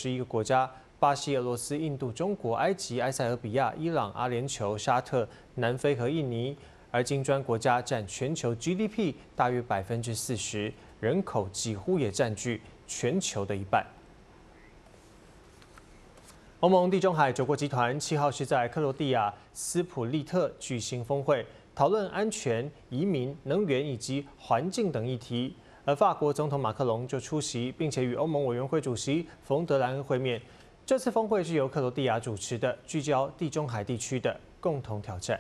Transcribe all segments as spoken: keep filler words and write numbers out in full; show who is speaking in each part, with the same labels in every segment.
Speaker 1: 十一个国家。 巴西、俄罗斯、印度、中国、埃及、埃塞俄比亚、伊朗、阿联酋、沙特、南非和印尼，而金砖国家占全球 G D P 大约百分之四十，人口几乎也占据全球的一半。欧盟地中海九国集团七号是在克罗地亚斯普利特举行峰会，讨论安全、移民、能源以及环境等议题。而法国总统马克龙就出席，并且与欧盟委员会主席冯德莱恩会面。 这次峰会是由克罗地亚主持的，聚焦地中海地区的共同挑战。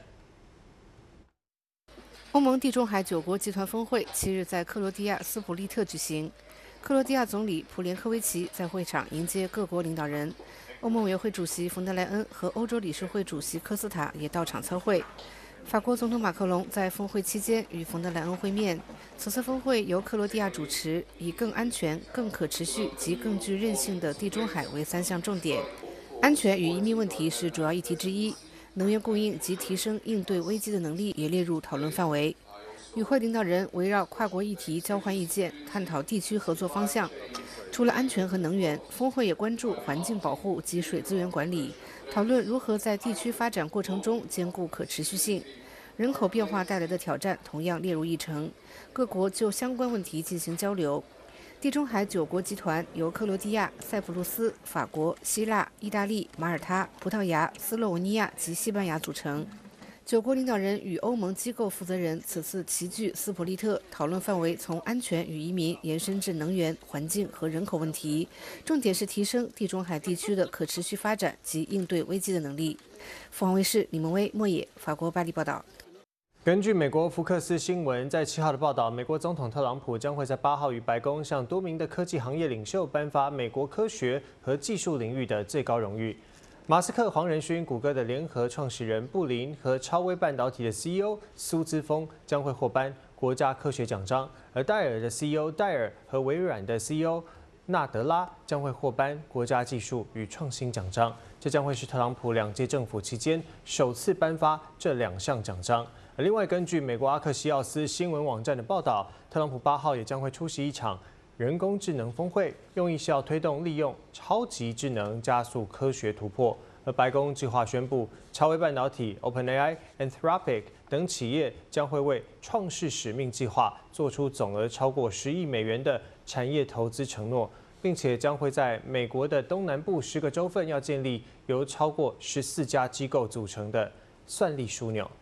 Speaker 2: 欧盟地中海九国集团峰会七日在克罗地亚斯普利特举行，克罗地亚总理普连科维奇在会场迎接各国领导人，欧盟委员会主席冯德莱恩和欧洲理事会主席科斯塔也到场参会。 法国总统马克龙在峰会期间与冯德莱恩会面。此次峰会由克罗地亚主持，以更安全、更可持续及更具韧性的地中海为三项重点。安全与移民问题是主要议题之一，能源供应及提升应对危机的能力也列入讨论范围。与会领导人围绕跨国议题交换意见，探讨地区合作方向。除了安全和能源，峰会也关注环境保护及水资源管理。 讨论如何在地区发展过程中兼顾可持续性，人口变化带来的挑战同样列入议程，各国就相关问题进行交流。地中海九国集团由克罗地亚、塞浦路斯、法国、希腊、意大利、马耳他、葡萄牙、斯洛文尼亚及西班牙组成。 九国领导人与欧盟机构负责人此次齐聚斯普利特，讨论范围从安全与移民延伸至能源、环境和人口问题，重点是提升地中海地区的可持续发展及应对危机的能力。凤凰卫视李萌威、莫野，法国巴黎报道。
Speaker 1: 根据美国福克斯新闻在七号的报道，美国总统特朗普将会在八号与白宫向多名的科技行业领袖颁发美国科学和技术领域的最高荣誉。 马斯克、黄仁勋、谷歌的联合创始人布林和超微半导体的 C E O 苏姿丰将会获颁国家科学奖章，而戴尔的 C E O 戴尔和微软的 C E O 纳德拉将会获颁国家技术与创新奖章。这将会是特朗普两届政府期间首次颁发这两项奖章。而另外，根据美国阿克西奥斯新闻网站的报道，特朗普八号也将会出席一场 人工智能峰会，用意是要推动利用超级智能加速科学突破。而白宫计划宣布，超微半导体、OpenAI、Anthropic 等企业将会为创世使命计划做出总额超过十亿美元的产业投资承诺，并且将会在美国的东南部十个州份要建立由超过十四家机构组成的算力枢纽。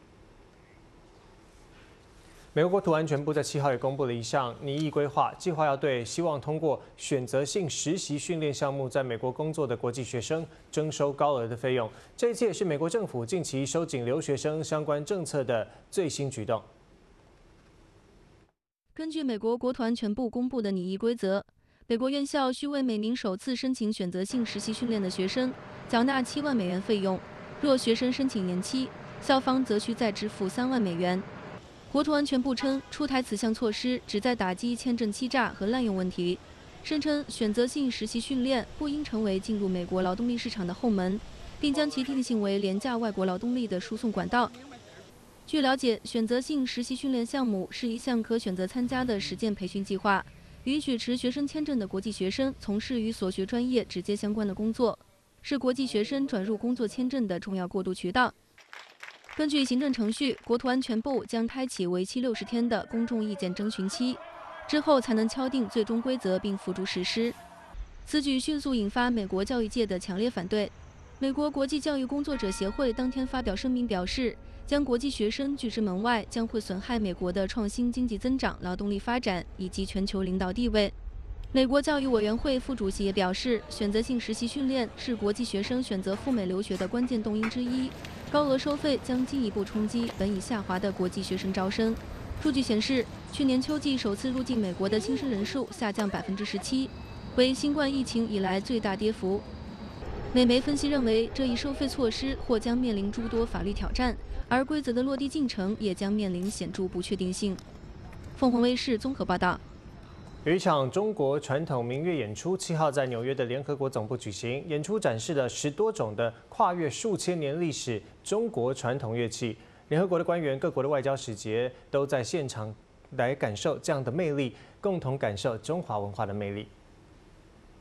Speaker 1: 美国国土安全部在七号也公布了一项拟议规划，计划要对希望通过选择性实习训练项目在美国工作的国际学生征收高额的费用。这一切也是美国政府近期收紧留学生相关政策的最新举动。
Speaker 3: 根据美国国土安全部公布的拟议规则，美国院校需为每名首次申请选择性实习训练的学生缴纳七万美元费用，若学生申请延期，校方则需再支付三万美元。 国土安全部称，出台此项措施旨在打击签证欺诈和滥用问题，声称选择性实习训练不应成为进入美国劳动力市场的后门，并将其定性为廉价外国劳动力的输送管道。据了解，选择性实习训练项目是一项可选择参加的实践培训计划，允许持学生签证的国际学生从事与所学专业直接相关的工作，是国际学生转入工作签证的重要过渡渠道。 根据行政程序，国土安全部将开启为期六十天的公众意见征询期，之后才能敲定最终规则并付诸实施。此举迅速引发美国教育界的强烈反对。美国国际教育工作者协会当天发表声明表示，将国际学生拒之门外将会损害美国的创新经济增长、劳动力发展以及全球领导地位。美国教育委员会副主席也表示，选择性实习训练是国际学生选择赴美留学的关键动因之一。高额收费将进一步冲击本已下滑的国际学生招生。数据显示，去年秋季首次入境美国的新生人数下降百分之十七，为新冠疫情以来最大跌幅。美媒分析认为，这一收费措施或将面临诸多法律挑战，而规则的落地进程也将面临显著不确定性。凤凰卫视综合报道。
Speaker 1: 有一场中国传统民乐演出，七号在纽约的联合国总部举行。演出展示了十多种的跨越数千年历史中国传统乐器。联合国的官员、各国的外交使节都在现场来感受这样的魅力，共同感受中华文化的魅力。